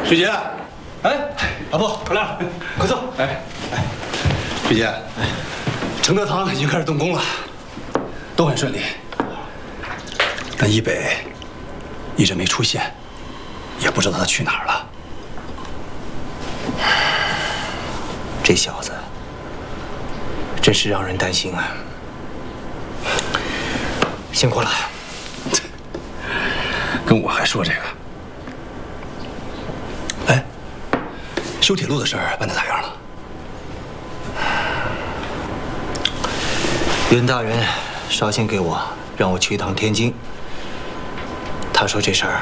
徐杰，哎，老婆回来了，快坐。哎，徐杰，承德堂已经开始动工了，都很顺利。但一北一直没出现，也不知道他去哪儿了。 这小子真是让人担心啊！辛苦了， 跟我还说这个。哎，修铁路的事儿办得咋样了？ 袁大人捎信给我，让我去一趟天津。他说这事儿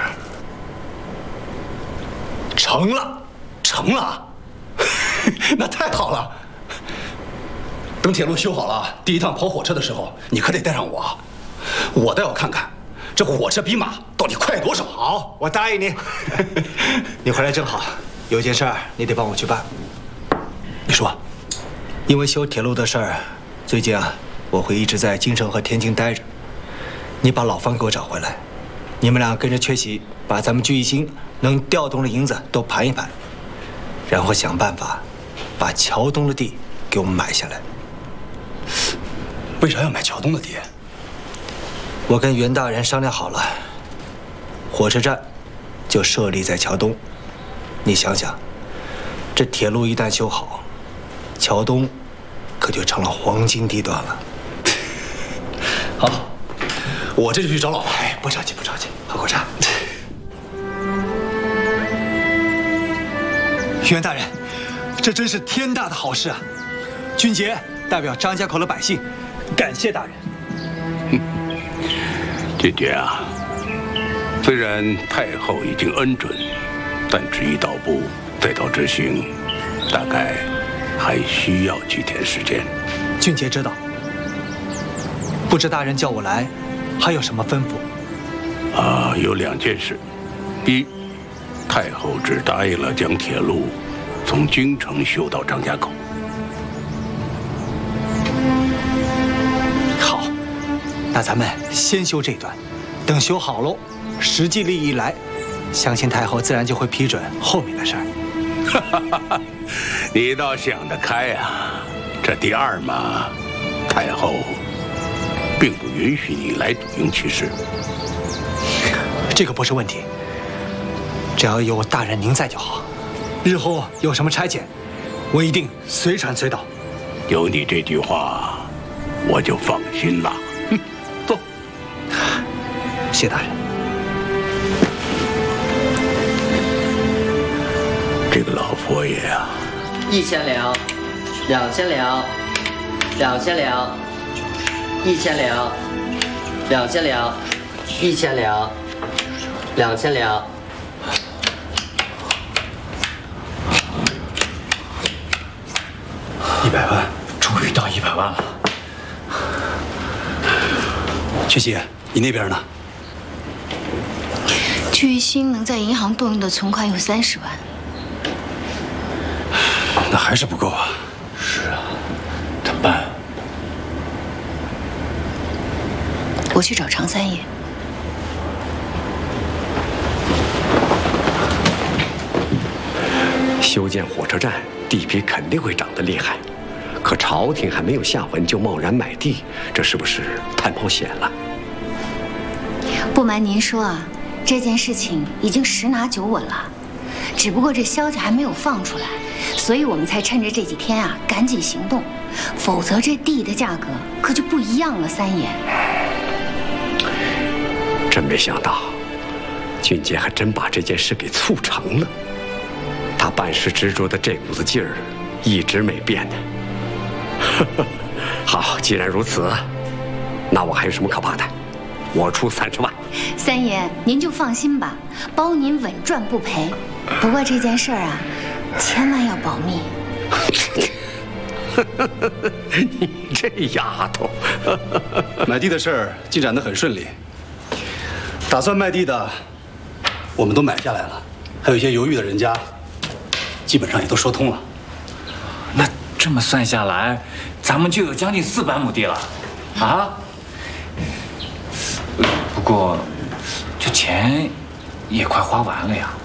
成了，成了，那太好了。等铁路修好了，第一趟跑火车的时候，你可得带上我，我倒要看看这火车比马到底快多少。 好，我答应你。你回来正好，有件事儿你得帮我去办。 你说， 因为修铁路的事儿，最近啊，我会一直在京城和天津待着。你把老方给我找回来，你们俩跟着缺席，把咱们聚义兴能调动的银子都盘一盘，然后想办法把桥东的地给我们买下来。 为啥要买桥东的地？ 我跟袁大人商量好了，火车站就设立在桥东。你想想，这铁路一旦修好，桥东可就成了黄金地段了。 好，我这就去找老王。 哎，不着急，不着急，喝口茶。袁大人，这真是天大的好事啊！俊杰代表张家口的百姓，感谢大人。 俊杰啊，虽然太后已经恩准，但旨意到步再到执行，大概还需要几天时间。 俊杰知道。不知大人叫我来，还有什么吩咐？ 有2件事：一，太后只答应了将铁路从京城修到张家口。 好，那咱们先修这段，等修好喽，实际利益来，相信太后自然就会批准后面的事儿。 你倒想得开啊！这第二嘛，太后并不允许你来笃营其事。 这个不是问题，只要有大人您在就好。日后有什么差遣，我一定随传随到。 有你这句话，我就放心了。坐。 谢大人。 这个老佛爷啊 ，1000两，2000两，2000两，1000两，2000两，1000两，2000两。 100万，终于到100万了。曲奇，你那边呢？ 聚义兴能在银行动用的存款有30万。 那还是不够啊。 是啊，怎么办？ 我去找常三爷。 修建火车站，地皮肯定会涨得厉害。可朝廷还没有下文就贸然买地，这是不是太冒险了？ 不瞒您说啊，这件事情已经10拿9稳了，只不过这消息还没有放出来，所以我们才趁着这几天啊赶紧行动，否则这地的价格可就不一样了。三爷， 真没想到，俊杰还真把这件事给促成了。他办事执着的这股子劲儿，一直没变的。好，既然如此，那我还有什么可怕的？我出30万。 三爷您就放心吧，包您稳赚不赔。不过这件事儿啊，千万要保密。 你这丫头， 买地的事儿进展得很顺利，打算卖地的我们都买下来了，还有一些犹豫的人家，基本上也都说通了。 那这么算下来，咱们就有将近400亩地了，啊？不过这钱也快花完了呀。